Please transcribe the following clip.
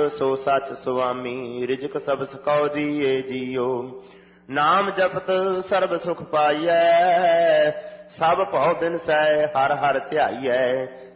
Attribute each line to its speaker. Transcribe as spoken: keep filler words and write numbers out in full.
Speaker 1: ਸੋ ਸਚ ਸੁਆਮੀ, ਰਿਜਕ ਸਭ ਸਕਉ ਦੀਏ ਜੀਓ। ਨਾਮ ਜਪਤ ਸਰਬ ਸੁਖ ਪਾਈਐ, ਸਭ ਭਉ ਬਿਨਸੈ ਹਰ ਹਰ ਧਿਆਈਐ।